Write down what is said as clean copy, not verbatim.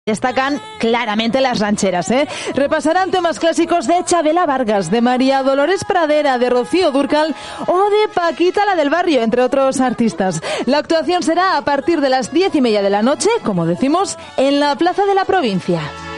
Destacan claramente las rancheras, ¿eh? Repasarán temas clásicos de Chabela Vargas, de María Dolores Pradera, de Rocío Dúrcal o de Paquita la del Barrio, entre otros artistas. La actuación será a partir de las 10:30 de la noche, como decimos, en la Plaza de la Provincia.